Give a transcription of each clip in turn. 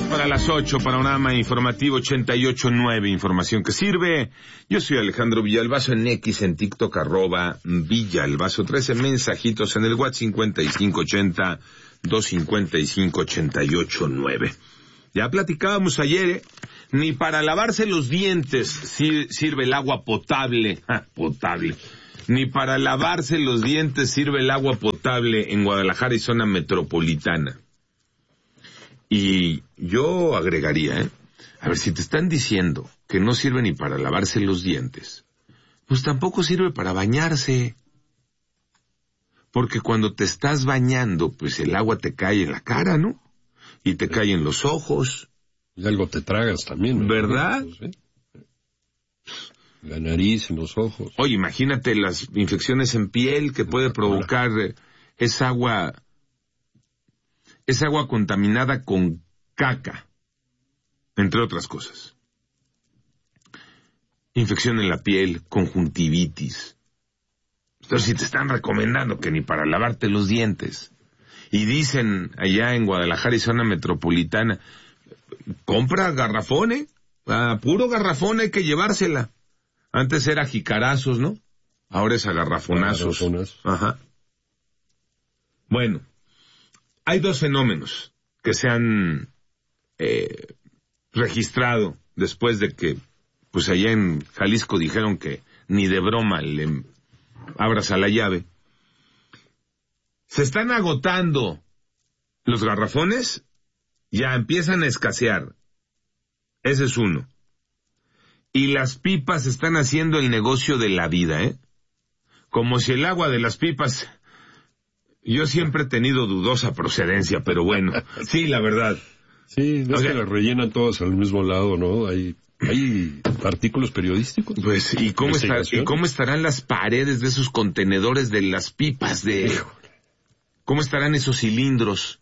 para las 8, panorama informativo 88.9, información que sirve. Yo soy Alejandro Villalbazo en X, en TikTok, @Villalbazo, 13 mensajitos en el WhatsApp 5580-255-88.9. Ya platicábamos ayer, ni para lavarse los dientes sirve el agua potable, potable. Ni para lavarse los dientes sirve el agua potable en Guadalajara y zona metropolitana. Y yo agregaría, a ver, si te están diciendo que no sirve ni para lavarse los dientes, pues tampoco sirve para bañarse. Porque cuando te estás bañando, pues el agua te cae en la cara, ¿no? Y te cae en los ojos. Y algo te tragas también, ¿no? ¿Verdad? ¿Sí? La nariz, en los ojos. Oye, imagínate las infecciones en piel que puede provocar esa agua contaminada con caca, entre otras cosas. Infección en la piel, conjuntivitis. Entonces, si te están recomendando que ni para lavarte los dientes, y dicen allá en Guadalajara y zona metropolitana, compra garrafón, puro garrafón hay que llevársela. Antes era jicarazos, ¿no? Ahora es a garrafonazos. Ajá. Bueno, hay dos fenómenos que se han registrado después de que, pues allá en Jalisco dijeron que ni de broma le abras a la llave. Se están agotando los garrafones, ya empiezan a escasear. Ese es uno. Y las pipas están haciendo el negocio de la vida, Como si el agua de las pipas... Yo siempre he tenido dudosa procedencia, pero bueno, sí, la verdad. Sí, no es que las rellenan todas al mismo lado, ¿no? Hay artículos periodísticos. Pues, ¿y cómo estarán las paredes de esos contenedores de las pipas ¿Cómo estarán esos cilindros?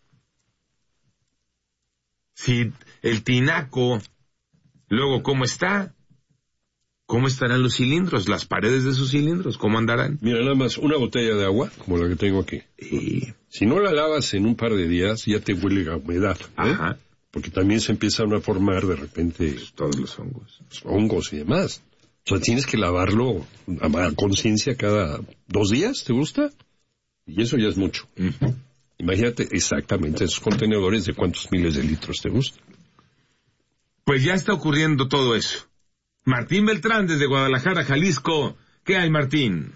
Si el tinaco, luego, ¿cómo está? ¿Cómo estarán los cilindros, las paredes de esos cilindros? ¿Cómo andarán? Mira, nada más, una botella de agua, como la que tengo aquí. Si no la lavas en un par de días, ya te huele a humedad. Ajá. Porque también se empiezan a formar de repente... Pues todos los hongos. Hongos y demás. O sea, tienes que lavarlo a conciencia cada 2 días, ¿te gusta? Y eso ya es mucho. Uh-huh. Imagínate exactamente esos contenedores de cuántos miles de litros te gustan. Pues ya está ocurriendo todo eso. Martín Beltrán, desde Guadalajara, Jalisco. ¿Qué hay, Martín?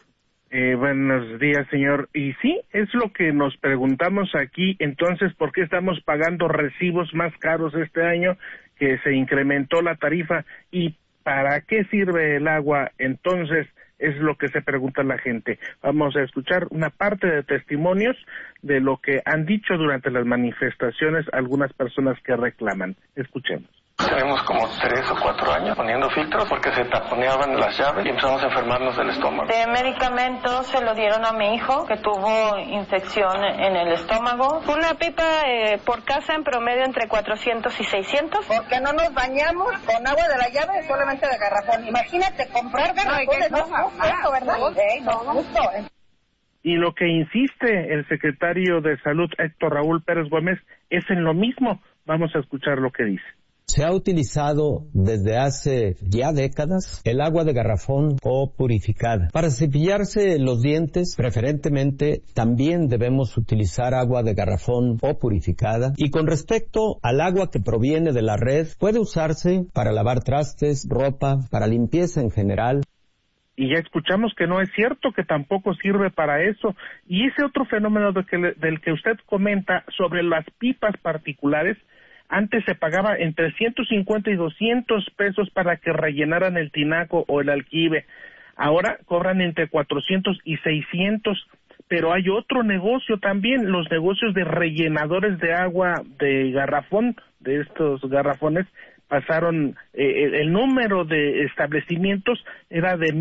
Buenos días, señor. Y sí, es lo que nos preguntamos aquí. Entonces, ¿por qué estamos pagando recibos más caros este año que se incrementó la tarifa? ¿Y para qué sirve el agua? Entonces, es lo que se pregunta la gente. Vamos a escuchar una parte de testimonios de lo que han dicho durante las manifestaciones algunas personas que reclaman. Escuchemos. Tenemos como 3 o 4 años poniendo filtros porque se taponeaban las llaves y empezamos a enfermarnos del estómago. De medicamentos se lo dieron a mi hijo que tuvo infección en el estómago. Una pipa por casa en promedio entre 400 y 600. Porque no nos bañamos con agua de la llave, solamente de garrafón. Imagínate comprar garrafones, no es justo, ¿verdad? No es justo. Y lo que insiste el secretario de Salud, Héctor Raúl Pérez Gómez, es en lo mismo. Vamos a escuchar lo que dice. Se ha utilizado desde hace ya décadas el agua de garrafón o purificada. Para cepillarse los dientes, preferentemente, también debemos utilizar agua de garrafón o purificada. Y con respecto al agua que proviene de la red, puede usarse para lavar trastes, ropa, para limpieza en general. Y ya escuchamos que no es cierto, que tampoco sirve para eso. Y ese otro fenómeno del que usted comenta sobre las pipas particulares, antes se pagaba entre 150 y 200 pesos para que rellenaran el tinaco o el alquibe. Ahora cobran entre 400 y 600, pero hay otro negocio también, los negocios de rellenadores de agua de garrafón, de estos garrafones, pasaron, el número de establecimientos era de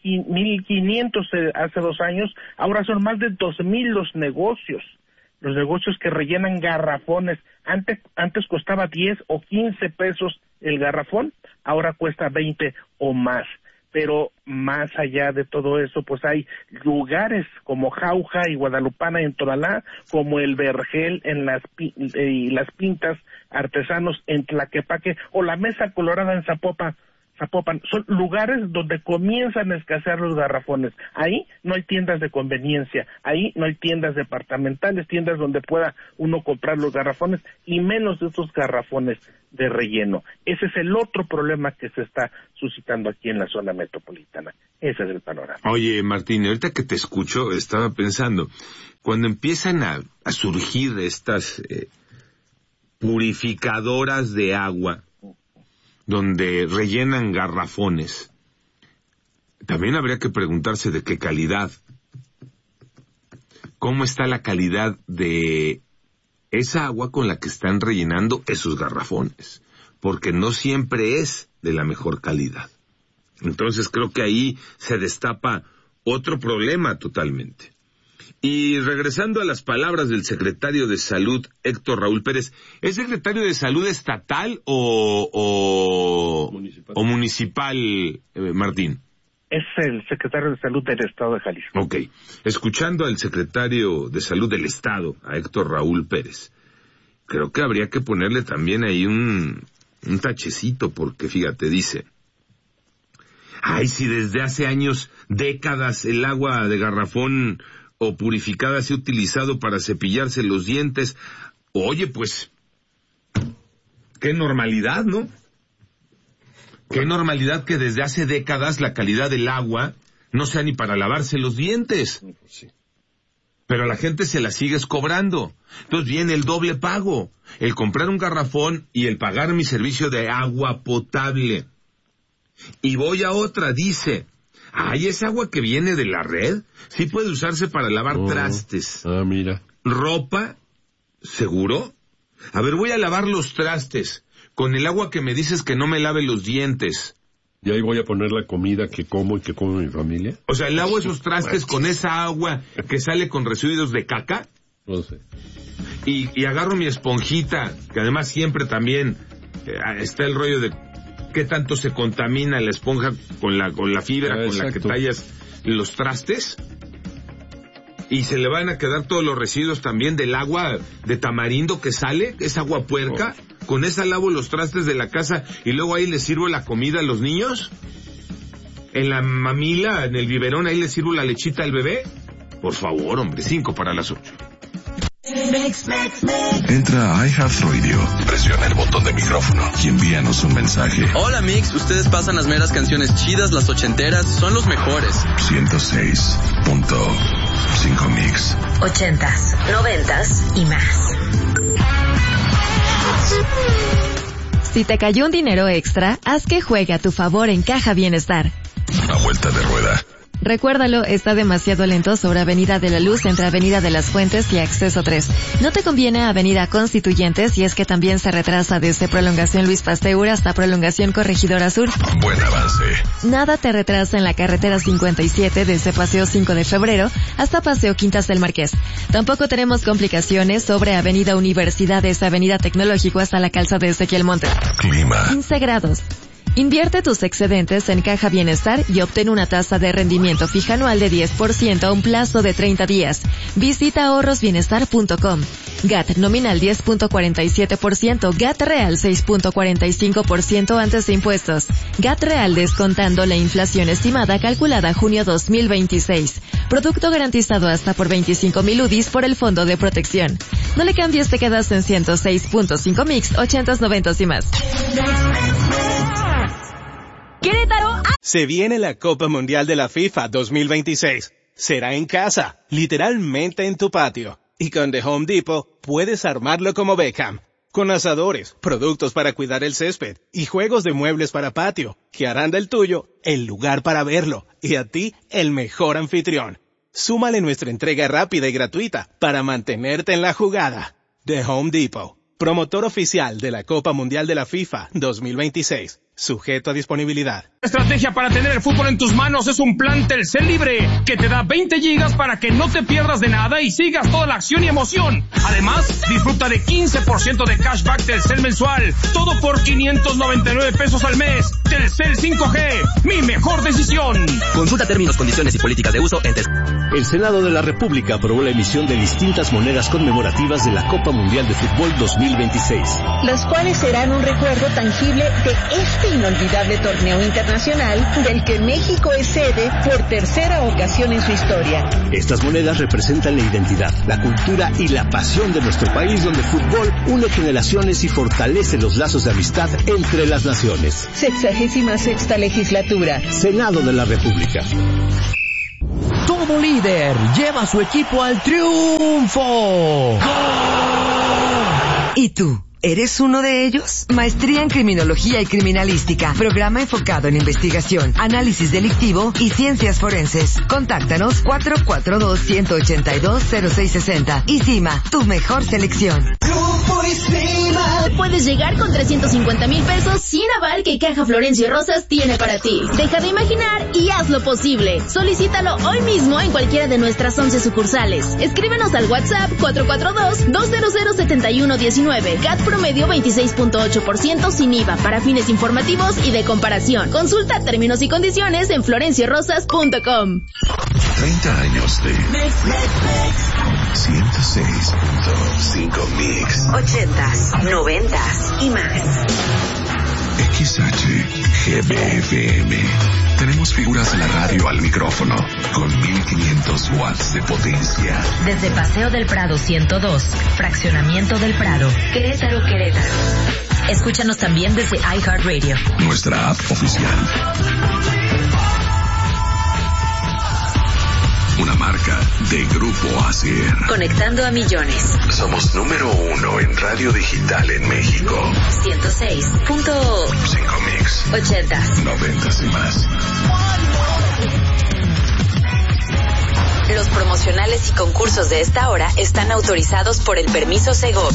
1,500 hace 2 años, ahora son más de 2,000 los negocios que rellenan garrafones. Antes costaba 10 o 15 pesos el garrafón, ahora cuesta 20 o más. pero más allá de todo eso, pues hay lugares como Jauja y Guadalupana en Tonalá, como el Vergel en y las Pintas Artesanos en Tlaquepaque, o la Mesa Colorada en Zapopan. Son lugares donde comienzan a escasear los garrafones. Ahí no hay tiendas de conveniencia, ahí no hay tiendas departamentales, tiendas donde pueda uno comprar los garrafones, y menos de esos garrafones de relleno. Ese es el otro problema que se está suscitando aquí en la zona metropolitana. Ese es el panorama. Oye, Martín, ahorita que te escucho, estaba pensando, cuando empiezan a surgir estas purificadoras de agua, donde rellenan garrafones, también habría que preguntarse de qué calidad. ¿Cómo está la calidad de esa agua con la que están rellenando esos garrafones? Porque no siempre es de la mejor calidad. Entonces creo que ahí se destapa otro problema totalmente. Y regresando a las palabras del secretario de Salud, Héctor Raúl Pérez, ¿es secretario de Salud estatal o municipal, Martín? Es el secretario de Salud del Estado de Jalisco. Ok. Escuchando al secretario de Salud del Estado, a Héctor Raúl Pérez, creo que habría que ponerle también ahí un tachecito, porque fíjate, dice, ay, si desde hace años, décadas, el agua de garrafón o purificada se ha utilizado para cepillarse los dientes. Oye, pues, qué normalidad, ¿no? Qué normalidad que desde hace décadas la calidad del agua no sea ni para lavarse los dientes. Sí. Pero a la gente se la sigues cobrando. Entonces viene el doble pago. El comprar un garrafón y el pagar mi servicio de agua potable. Y voy a otra, dice, ay, esa agua que viene de la red sí puede usarse para lavar trastes. Ah, mira. ¿Ropa? ¿Seguro? A ver, voy a lavar los trastes con el agua que me dices que no me lave los dientes. ¿Y ahí voy a poner la comida que como y que come mi familia? O sea, lavo esos trastes con esa agua que sale con residuos de caca. No sé. Y agarro mi esponjita, que además siempre también está el rollo de qué tanto se contamina la esponja con la fibra con la que tallas los trastes. Y se le van a quedar todos los residuos también del agua de tamarindo que sale, esa agua puerca. Con esa lavo los trastes de la casa y luego ahí les sirvo la comida a los niños. En la mamila, en el biberón, ahí les sirvo la lechita al bebé. Por favor, hombre, 5:08. Entra a iHeartRadio, presiona el botón de micrófono y envíanos un mensaje. Hola Mix, ustedes pasan las meras canciones chidas, las ochenteras, son los mejores. 106.5 Mix. 80s, 90s y más. Si te cayó un dinero extra, haz que juegue a tu favor en Caja Bienestar. A vuelta de rueda. Recuérdalo, está demasiado lento sobre Avenida de la Luz entre Avenida de las Fuentes y Acceso 3. No te conviene Avenida Constituyentes y es que también se retrasa desde Prolongación Luis Pasteur hasta Prolongación Corregidora Sur. Buen avance. Nada te retrasa en la carretera 57 desde Paseo 5 de Febrero hasta Paseo Quintas del Marqués. Tampoco tenemos complicaciones sobre Avenida Universidades, Avenida Tecnológico hasta la calzada de Ezequiel Montes. Clima. 15 grados. Invierte tus excedentes en Caja Bienestar y obtén una tasa de rendimiento fija anual de 10% a un plazo de 30 días. Visita ahorrosbienestar.com. GAT nominal 10.47%, GAT real 6.45% antes de impuestos. GAT real descontando la inflación estimada calculada junio 2026. Producto garantizado hasta por 25,000 UDIs por el Fondo de Protección. No le cambies, te quedas en 106.5 Mix, 80s, 90s y más. ¡Querétaro! Se viene la Copa Mundial de la FIFA 2026. Será en casa, literalmente en tu patio. Y con The Home Depot puedes armarlo como Beckham. Con asadores, productos para cuidar el césped y juegos de muebles para patio, que harán del tuyo el lugar para verlo y a ti el mejor anfitrión. Súmale nuestra entrega rápida y gratuita para mantenerte en la jugada. The Home Depot. promotor oficial de la Copa Mundial de la FIFA 2026. Sujeto a disponibilidad. La estrategia para tener el fútbol en tus manos es un plan Telcel Libre que te da 20 gigas para que no te pierdas de nada y sigas toda la acción y emoción. Además, disfruta de 15% de cashback Telcel mensual. Todo por 599 pesos al mes. Telcel 5G, mi mejor decisión. Consulta términos, condiciones y políticas de uso en Telcel. El Senado de la República aprobó la emisión de distintas monedas conmemorativas de la Copa Mundial de Fútbol 2026. Los cuales serán un recuerdo tangible de este inolvidable torneo internacional del que México es sede por tercera ocasión en su historia. Estas monedas representan la identidad, la cultura y la pasión de nuestro país, donde el fútbol une generaciones y fortalece los lazos de amistad entre las naciones. 66ª legislatura. Senado de la República. Todo líder lleva a su equipo al triunfo. ¡Gol! ¿Y tú? ¿Eres uno de ellos? Maestría en Criminología y Criminalística. Programa enfocado en investigación, análisis delictivo y ciencias forenses. Contáctanos 442-182-0660. ICIMA, tu mejor selección. Grupo ICIMA. Puedes llegar con 350,000 pesos sin aval que Caja Florencio Rosas tiene para ti. Deja de imaginar y haz lo posible. Solicítalo hoy mismo en cualquiera de nuestras 11 sucursales. Escríbenos al WhatsApp 442-200-7119. CAT promedio 26.8% sin IVA para fines informativos y de comparación. Consulta términos y condiciones en florenciorosas.com. 30 años de 106.5 Mix. 80s, 90s y más. XHGBFM. Tenemos figuras de la radio al micrófono con 1500 watts de potencia. Desde Paseo del Prado 102, Fraccionamiento del Prado, Querétaro. Escúchanos también desde iHeartRadio. Nuestra app oficial. Una marca de Grupo ASER. Conectando a millones. Somos número 1 en radio digital en México. 106.5 Mix. 80s, 90s y más. Los promocionales y concursos de esta hora están autorizados por el permiso Segov.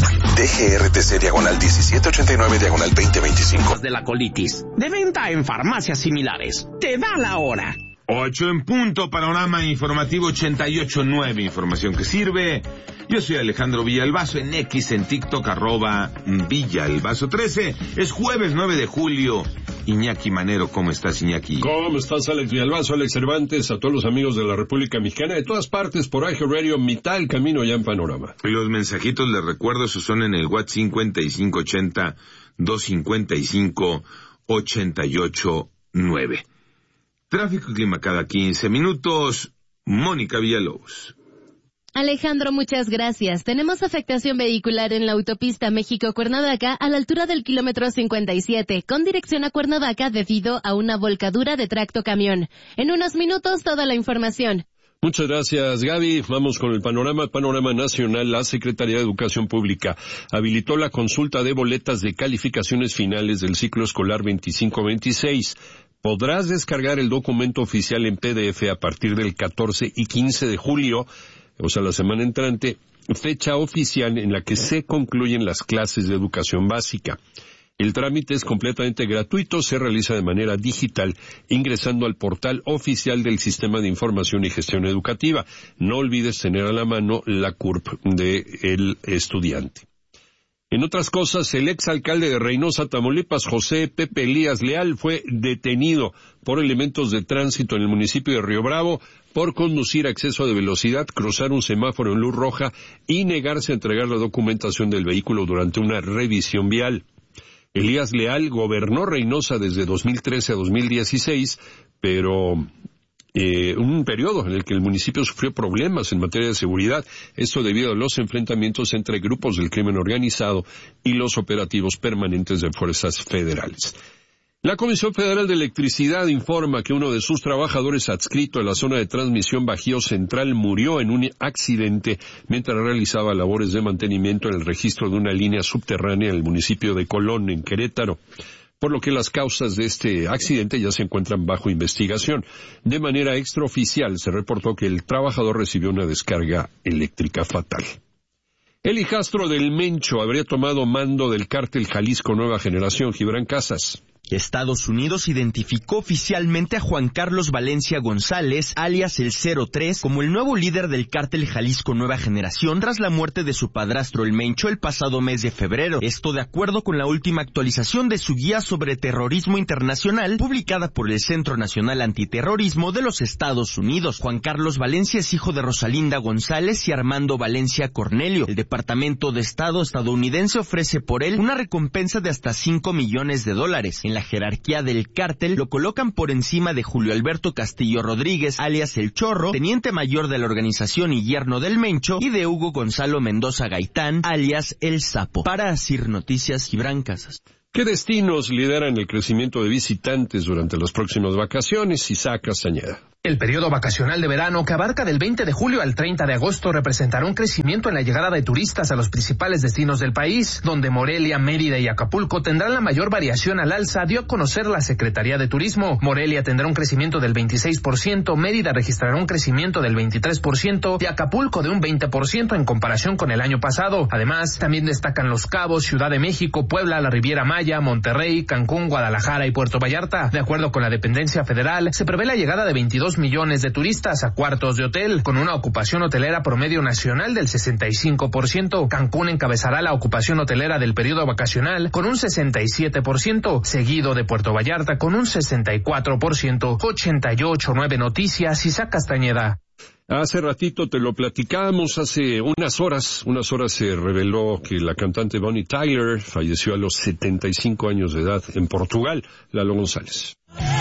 DGRTC/1789/2025. De la colitis. De venta en farmacias similares. Te da la hora. 8 en punto, panorama informativo 88.9, información que sirve. Yo soy Alejandro Villalbazo, en X, en TikTok, @Villalbazo13. Es jueves 9 de julio. Iñaki Manero, ¿cómo estás, Iñaki? ¿Cómo estás, Alex Villalbazo, Alex Cervantes, a todos los amigos de la República Mexicana, de todas partes, por iHeartRadio, mitad del camino ya en Panorama? Y los mensajitos, les recuerdo, esos son en el WhatsApp 5580-255-889. Tráfico y clima cada 15 minutos. Mónica Villalobos. Alejandro, muchas gracias. Tenemos afectación vehicular en la autopista México-Cuernavaca a la altura del kilómetro 57, con dirección a Cuernavaca debido a una volcadura de tracto camión. En unos minutos, toda la información. Muchas gracias, Gaby. Vamos con el panorama nacional. La Secretaría de Educación Pública habilitó la consulta de boletas de calificaciones finales del ciclo escolar 25-26. Podrás descargar el documento oficial en PDF a partir del 14 y 15 de julio, o sea, la semana entrante, fecha oficial en la que se concluyen las clases de educación básica. El trámite es completamente gratuito, se realiza de manera digital, ingresando al portal oficial del Sistema de Información y Gestión Educativa. No olvides tener a la mano la CURP del estudiante. En otras cosas, el exalcalde de Reynosa, Tamaulipas, José Pepe Elías Leal, fue detenido por elementos de tránsito en el municipio de Río Bravo por conducir a exceso de velocidad, cruzar un semáforo en luz roja y negarse a entregar la documentación del vehículo durante una revisión vial. Elías Leal gobernó Reynosa desde 2013 a 2016, pero un periodo en el que el municipio sufrió problemas en materia de seguridad, esto debido a los enfrentamientos entre grupos del crimen organizado y los operativos permanentes de fuerzas federales. La Comisión Federal de Electricidad informa que uno de sus trabajadores adscrito a la zona de transmisión Bajío Central murió en un accidente mientras realizaba labores de mantenimiento en el registro de una línea subterránea en el municipio de Colón, en Querétaro, por lo que las causas de este accidente ya se encuentran bajo investigación. De manera extraoficial se reportó que el trabajador recibió una descarga eléctrica fatal. El hijastro del Mencho habría tomado mando del cártel Jalisco Nueva Generación. Gibran Casas. Estados Unidos identificó oficialmente a Juan Carlos Valencia González, alias el 03, como el nuevo líder del cártel Jalisco Nueva Generación tras la muerte de su padrastro el Mencho el pasado mes de febrero. Esto de acuerdo con la última actualización de su guía sobre terrorismo internacional, publicada por el Centro Nacional Antiterrorismo de los Estados Unidos. Juan Carlos Valencia es hijo de Rosalinda González y Armando Valencia Cornelio. El Departamento de Estado estadounidense ofrece por él una recompensa de hasta $5 millones. En la jerarquía del cártel lo colocan por encima de Julio Alberto Castillo Rodríguez, alias El Chorro, teniente mayor de la organización y yerno del Mencho, y de Hugo Gonzalo Mendoza Gaitán, alias El Sapo. Para Asir Noticias, Gibran Casas. ¿Qué destinos lideran el crecimiento de visitantes durante las próximas vacaciones? Isaac Castañeda. El periodo vacacional de verano, que abarca del 20 de julio al 30 de agosto, representará un crecimiento en la llegada de turistas a los principales destinos del país, donde Morelia, Mérida y Acapulco tendrán la mayor variación al alza, dio a conocer la Secretaría de Turismo. Morelia tendrá un crecimiento del 26%, Mérida registrará un crecimiento del 23% y Acapulco de un 20% en comparación con el año pasado. Además, también destacan Los Cabos, Ciudad de México, Puebla, la Riviera Maya, Monterrey, Cancún, Guadalajara y Puerto Vallarta. De acuerdo con la dependencia federal, se prevé la llegada de 22 millones de turistas a cuartos de hotel, con una ocupación hotelera promedio nacional del 65%. Cancún encabezará la ocupación hotelera del periodo vacacional con un 67%, seguido de Puerto Vallarta con un 64%. 88.9 Noticias, Isaac Castañeda. Hace ratito te lo platicamos, hace unas horas se reveló que la cantante Bonnie Tyler falleció a los 75 años de edad en Portugal. Lalo González.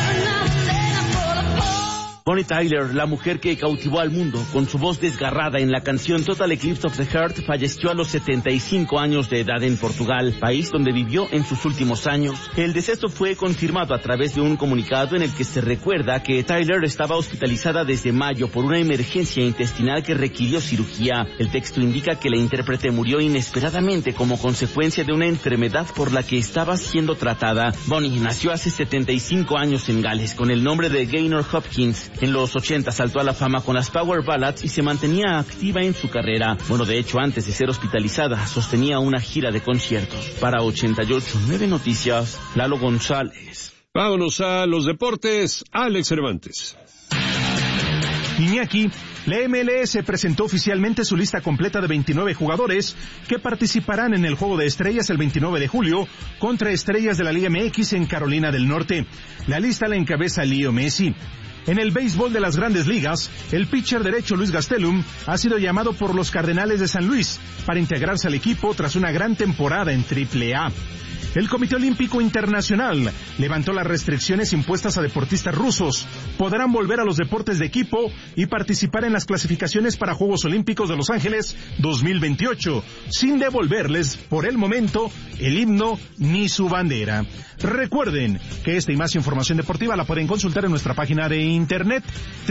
Bonnie Tyler, la mujer que cautivó al mundo con su voz desgarrada en la canción Total Eclipse of the Heart, falleció a los 75 años de edad en Portugal, país donde vivió en sus últimos años. El deceso fue confirmado a través de un comunicado en el que se recuerda que Tyler estaba hospitalizada desde mayo por una emergencia intestinal que requirió cirugía. El texto indica que la intérprete murió inesperadamente como consecuencia de una enfermedad por la que estaba siendo tratada. Bonnie nació hace 75 años en Gales con el nombre de Gaynor Hopkins. En los 80 saltó a la fama con las Power Ballads y se mantenía activa en su carrera. Bueno, de hecho, antes de ser hospitalizada, sostenía una gira de conciertos. Para 88.9 Noticias, Lalo González. Vámonos a los deportes. Alex Cervantes. Iñaki, la MLS presentó oficialmente su lista completa de 29 jugadores que participarán en el Juego de Estrellas el 29 de julio contra Estrellas de la Liga MX en Carolina del Norte. La lista la encabeza Leo Messi. En el béisbol de las Grandes Ligas, el pitcher derecho Luis Gastelum ha sido llamado por los Cardenales de San Luis para integrarse al equipo tras una gran temporada en AAA. El Comité Olímpico Internacional levantó las restricciones impuestas a deportistas rusos. Podrán volver a los deportes de equipo y participar en las clasificaciones para Juegos Olímpicos de Los Ángeles 2028, sin devolverles, por el momento, el himno ni su bandera. Recuerden que esta y más información deportiva la pueden consultar en nuestra página de internet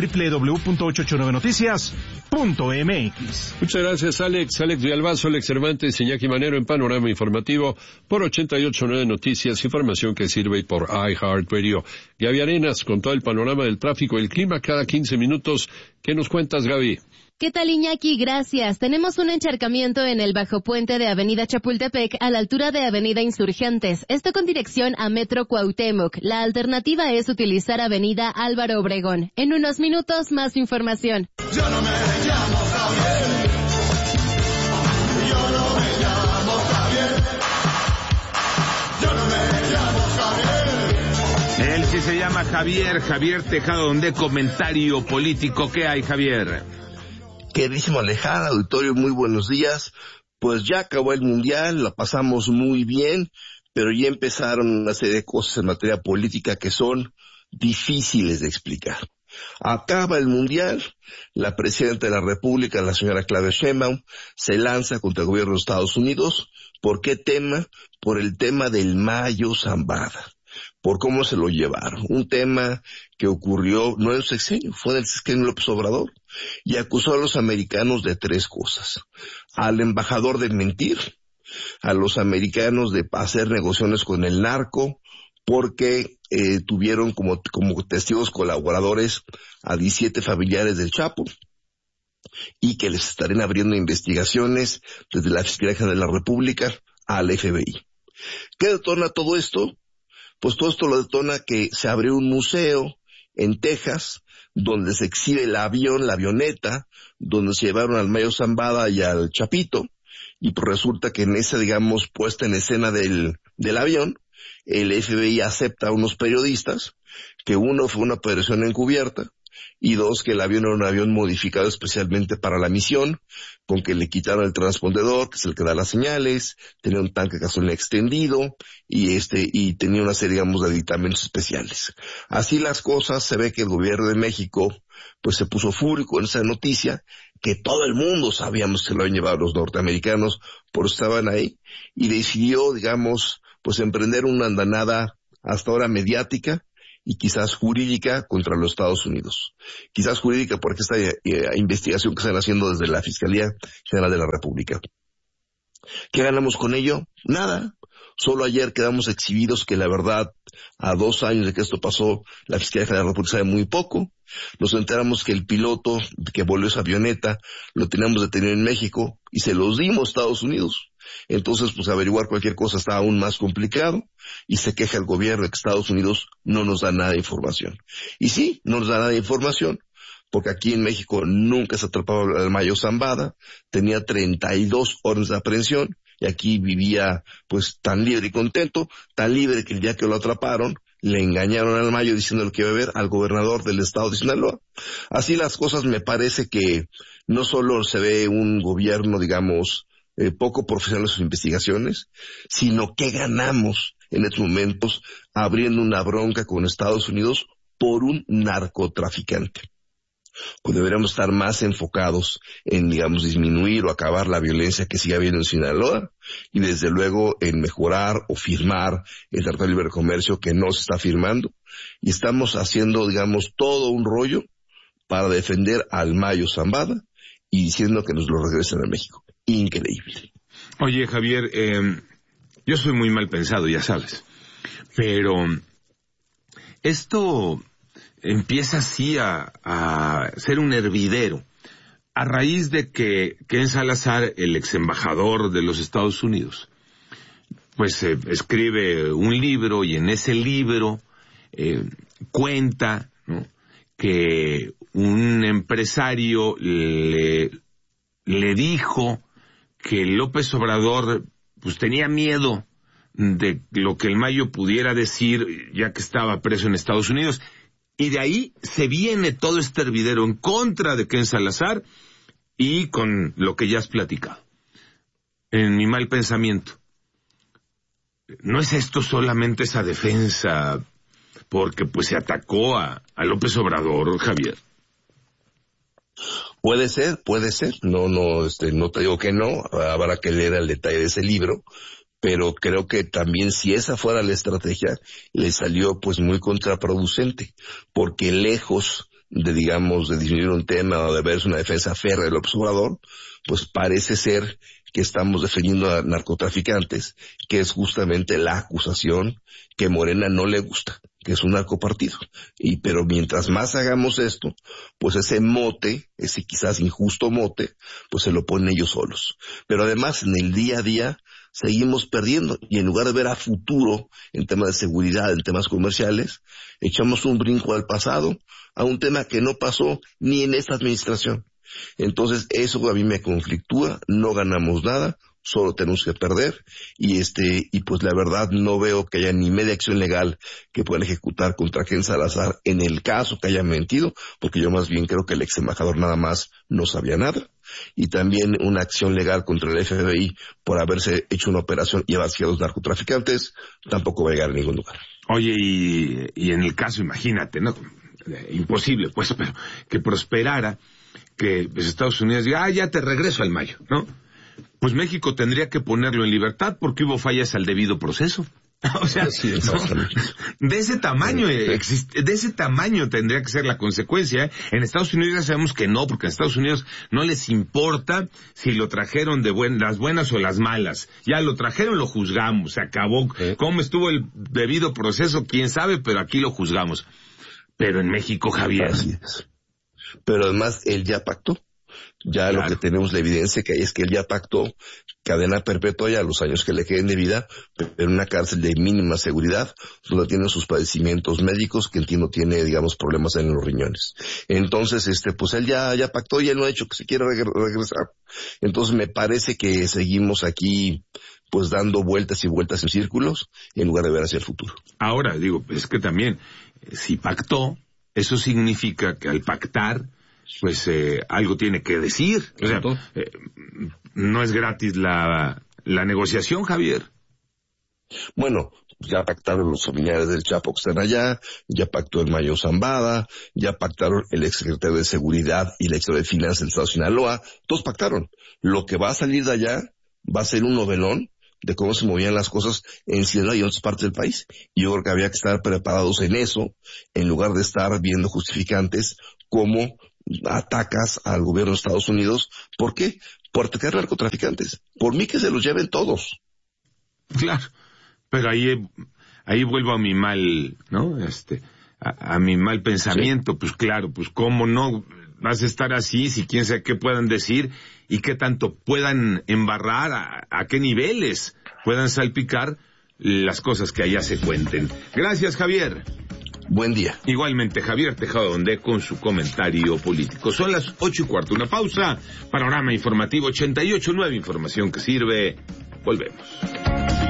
www.889noticias.mx. Muchas gracias, Alex. Alex Villalbazo, Alex Cervantes, Iñaki Manero en Panorama Informativo por 88.9 Noticias, información que sirve por iHeartRadio. Gaby Arenas con todo el panorama del tráfico y el clima cada 15 minutos. ¿Qué nos cuentas, Gaby? ¿Qué tal, Iñaki? Gracias. Tenemos un encharcamiento en el bajo puente de Avenida Chapultepec a la altura de Avenida Insurgentes. Esto con dirección a Metro Cuauhtémoc. La alternativa es utilizar Avenida Álvaro Obregón. En unos minutos, más información. Yo no me llamo Javier. Yo no me llamo Javier. Yo no me llamo Javier. Él sí se llama Javier Tejado, donde comentario político. ¿Qué hay, Javier? Queridísimo Alejandro, auditorio, muy buenos días. Pues ya acabó el Mundial, la pasamos muy bien, pero ya empezaron una serie de cosas en materia política que son difíciles de explicar. Acaba el Mundial, la Presidenta de la República, la señora Claudia Sheinbaum, se lanza contra el gobierno de Estados Unidos. ¿Por qué tema? Por el tema del Mayo Zambada. Por cómo se lo llevaron. Un tema que ocurrió, no en el sexenio, fue del sexenio López Obrador, y acusó a los americanos de tres cosas. Al embajador de mentir, a los americanos de hacer negociaciones con el narco, porque tuvieron como testigos colaboradores a 17 familiares del Chapo, y que les estarán abriendo investigaciones desde la Fiscalía General de la República al FBI. ¿Qué detona todo esto? Pues todo esto lo detona que se abrió un museo en Texas donde se exhibe el avión, la avioneta, donde se llevaron al Mayo Zambada y al Chapito, y pues resulta que en esa, digamos, puesta en escena del avión, el FBI acepta a unos periodistas, que uno fue una operación encubierta, y dos, que el avión era un avión modificado especialmente para la misión, con que le quitaron el transpondedor, que es el que da las señales, tenía un tanque de gasolina extendido, y tenía una serie, digamos, de aditamentos especiales. Así las cosas, se ve que el gobierno de México, pues se puso fúrico en esa noticia, que todo el mundo sabíamos que lo habían llevado los norteamericanos, por eso estaban ahí, y decidió, digamos, pues emprender una andanada hasta ahora mediática, y quizás jurídica contra los Estados Unidos. Quizás jurídica porque esta investigación que están haciendo desde la Fiscalía General de la República. ¿Qué ganamos con ello? Nada. Solo ayer quedamos exhibidos que la verdad, a 2 años de que esto pasó, la Fiscalía General de la República sabe muy poco. Nos enteramos que el piloto que voló esa avioneta lo teníamos detenido en México y se los dimos a Estados Unidos. Entonces, pues averiguar cualquier cosa está aún más complicado y se queja el gobierno de que Estados Unidos no nos da nada de información. Y sí, no nos da nada de información, porque aquí en México nunca se atrapaba al Mayo Zambada, tenía 32 órdenes de aprehensión y aquí vivía pues tan libre y contento, tan libre que el día que lo atraparon, le engañaron al Mayo diciéndole que iba a ver al gobernador del estado de Sinaloa. Así las cosas, me parece que no solo se ve un gobierno, digamos, poco profesional en sus investigaciones, sino que ganamos en estos momentos abriendo una bronca con Estados Unidos por un narcotraficante. Cuando deberíamos estar más enfocados en, digamos, disminuir o acabar la violencia que sigue habiendo en Sinaloa y desde luego en mejorar o firmar el Tratado de Libre Comercio que no se está firmando, y estamos haciendo, digamos, todo un rollo para defender al Mayo Zambada y diciendo que nos lo regresen a México. Increíble. Oye, Javier, yo soy muy mal pensado, ya sabes, pero esto empieza así a ser un hervidero a raíz de que Ken Salazar, el ex embajador de los Estados Unidos, pues escribe un libro, y en ese libro cuenta, ¿no?, que un empresario le dijo que López Obrador pues tenía miedo de lo que el Mayo pudiera decir ya que estaba preso en Estados Unidos, y de ahí se viene todo este hervidero en contra de Ken Salazar y con lo que ya has platicado. En mi mal pensamiento, ¿no es esto solamente esa defensa porque pues se atacó a López Obrador, Javier? Puede ser, no te digo que no, habrá que leer el detalle de ese libro, pero creo que también si esa fuera la estrategia, le salió pues muy contraproducente, porque lejos de, digamos, de disminuir un tema o de verse una defensa férrea del observador, pues parece ser que estamos defendiendo a narcotraficantes, que es justamente la acusación que Morena no le gusta, que es un narcopartido. Pero mientras más hagamos esto, pues ese mote, ese quizás injusto mote, pues se lo ponen ellos solos. Pero además, en el día a día, seguimos perdiendo, y en lugar de ver a futuro en temas de seguridad, en temas comerciales, echamos un brinco al pasado, a un tema que no pasó ni en esta administración. Entonces eso a mí me conflictúa, no ganamos nada, solo tenemos que perder, y pues la verdad no veo que haya ni media acción legal que puedan ejecutar contra Ken Salazar en el caso que haya mentido, porque yo más bien creo que el ex embajador nada más no sabía nada, y también una acción legal contra el FBI por haberse hecho una operación y haber sido los narcotraficantes tampoco va a llegar a ningún lugar. Oye, y en el caso, imagínate, ¿no? Imposible, pues, pero que prosperara, que pues, Estados Unidos diga, ya te regreso al Mayo, ¿no? Pues México tendría que ponerlo en libertad porque hubo fallas al debido proceso. O sea, sí, de ese tamaño de ese tamaño tendría que ser la consecuencia. En Estados Unidos ya sabemos que no, porque en Estados Unidos no les importa si lo trajeron de las buenas o las malas. Ya lo trajeron, lo juzgamos, se acabó. ¿Cómo estuvo el debido proceso? Quién sabe, pero aquí lo juzgamos. Pero en México, Javier. Así es. Pero además él ya pactó. Ya claro. Lo que tenemos la evidencia que hay es que él ya pactó cadena perpetua ya los años que le queden de vida, en una cárcel de mínima seguridad, donde tiene sus padecimientos médicos, que entiendo tiene, digamos, problemas en los riñones. Entonces, pues él ya pactó y él no ha dicho que se quiere regresar. Entonces me parece que seguimos aquí, pues dando vueltas y vueltas en círculos, en lugar de ver hacia el futuro. Ahora, digo, es que también, si pactó, eso significa que al pactar, pues algo tiene que decir. O sea, no es gratis la negociación, Javier. Bueno, ya pactaron los familiares del Chapo que están allá, ya pactó el Mayo Zambada, ya pactaron el exsecretario de Seguridad y el exsecretario de Finanzas del Estado de Sinaloa, todos pactaron. Lo que va a salir de allá va a ser un novelón de cómo se movían las cosas en Sinaloa y en otras partes del país. Y yo creo que había que estar preparados en eso, en lugar de estar viendo justificantes como atacas al gobierno de Estados Unidos. ¿Por qué? Por atacar narcotraficantes. Por mí que se los lleven todos. Claro, pero ahí vuelvo a mi mal, ¿no? A mi mal pensamiento. Sí. Pues claro, pues cómo no vas a estar así, si quién sabe qué puedan decir y qué tanto puedan embarrar, a qué niveles puedan salpicar las cosas que allá se cuenten. Gracias, Javier. Buen día. Igualmente, Javier Tejado Ondé con su comentario político. Son las 8:15, una pausa. Panorama informativo 88.9, información que sirve. Volvemos.